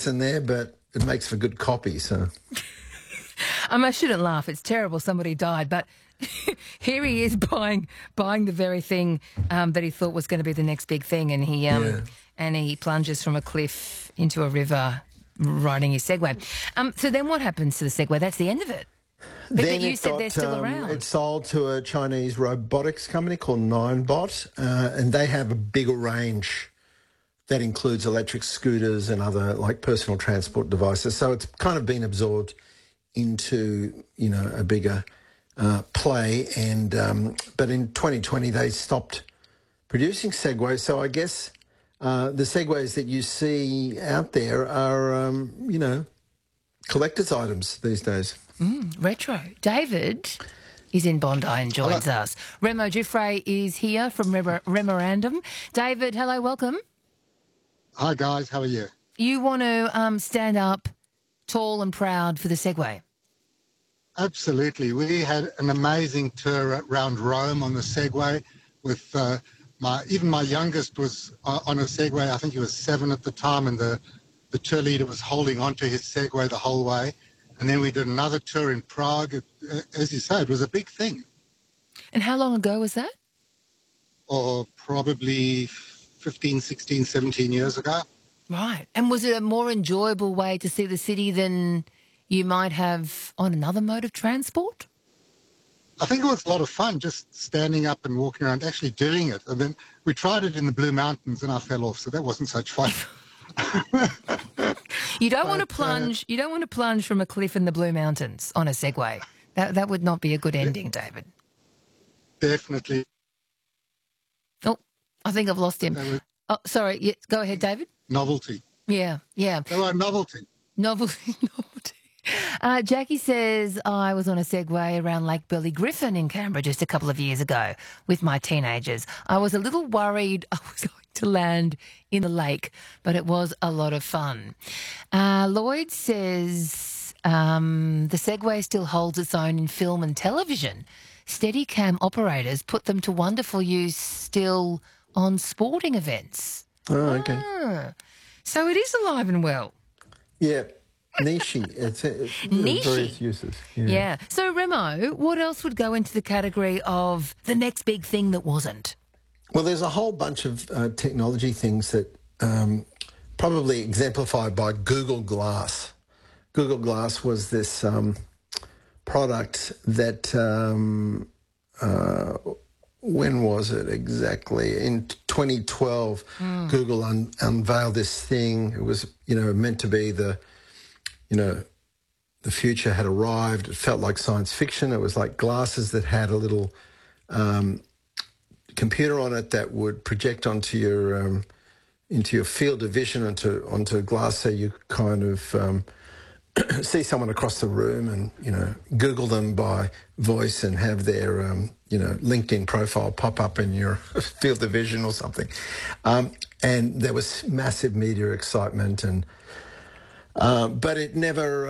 lesson there, but it makes for good copy, so... I shouldn't laugh. It's terrible somebody died, but here he is buying the very thing that he thought was going to be the next big thing, and he plunges from a cliff into a river riding his Segway. So then what happens to the Segway? That's the end of it. But you said they're still around. It's sold to a Chinese robotics company called Ninebot, and they have a bigger range that includes electric scooters and other like personal transport devices. So it's kind of been absorbed into, a bigger play. And but in 2020 they stopped producing Segways. So I guess the Segways that you see out there are, collector's items these days. Retro. David is in Bondi and joins us. Remo Giuffre is here from Remorandum. David, hello, welcome. Hi, guys. How are you? You want to stand up tall and proud for the Segway? Absolutely. We had an amazing tour around Rome on the Segway with my youngest was on a Segway. I think he was 7 at the time, and the tour leader was holding onto his Segway the whole way. And then we did another tour in Prague. As you say, it was a big thing. And how long ago was that? Or probably 15, 16, 17 years ago. Right. And was it a more enjoyable way to see the city than you might have on another mode of transport? I think it was a lot of fun just standing up and walking around, actually doing it. And then we tried it in the Blue Mountains and I fell off, so that wasn't such fun. You don't want to plunge. You don't want to plunge from a cliff in the Blue Mountains on a Segway. That would not be a good ending, David. Definitely. Oh, I think I've lost him. Oh, sorry. Yeah, go ahead, David. Novelty. Yeah. They were novelty. Novelty. Jackie says, I was on a Segway around Lake Burley Griffin in Canberra just a couple of years ago with my teenagers. I was a little worried I was going to land in the lake, but it was a lot of fun. Lloyd says the Segway still holds its own in film and television. Steadicam operators put them to wonderful use still on sporting events. Oh, okay. So it is alive and well. Yeah. Niche. It's various uses. Yeah. So, Remo, what else would go into the category of the next big thing that wasn't? Well, there's a whole bunch of technology things that probably exemplified by Google Glass. Google Glass was this product that, when was it exactly? In 2012, Google unveiled this thing. It was, meant to be the future had arrived. It felt like science fiction. It was like glasses that had a little computer on it that would project onto your into your field of vision onto glass, so you kind of see someone across the room and Google them by voice and have their LinkedIn profile pop up in your field of vision or something. And there was massive media excitement and. But it never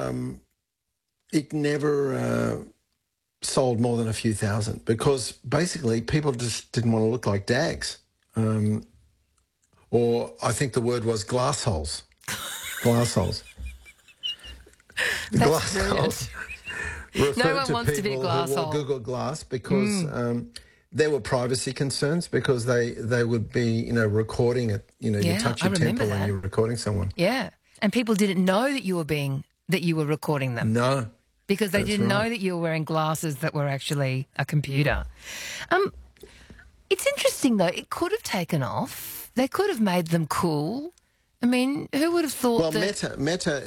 sold more than a few thousand because basically people just didn't want to look like dags. Or I think the word was glass holes. Glass holes. Glass holes. No one wants to be a glass hole. Google Glass because there were privacy concerns because they would be recording it. You touch your temple and you're recording someone. Yeah. And people didn't know that you were recording them. No. Because they didn't know that you were wearing glasses that were actually a computer. It's interesting, though. It could have taken off. They could have made them cool. I mean, who would have thought that... Well,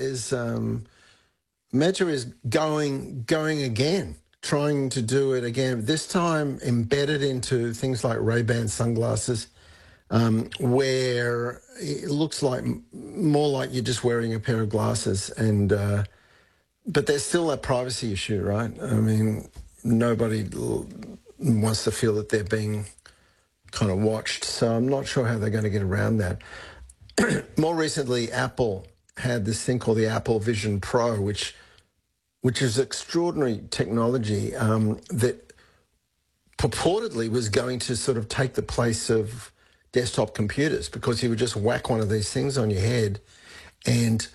Meta is going again, trying to do it again, this time embedded into things like Ray-Ban sunglasses, where it looks like more like you're just wearing a pair of glasses, and but there's still that privacy issue, right? I mean, nobody wants to feel that they're being kind of watched, so I'm not sure how they're going to get around that. More recently, Apple had this thing called the Apple Vision Pro, which is extraordinary technology that purportedly was going to sort of take the place of desktop computers, because you would just whack one of these things on your head and